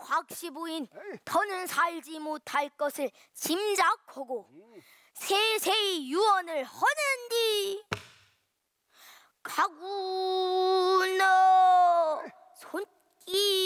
곽시부인 더는 살지 못할 것을 짐작하고 세세히 유언을 하는디 가구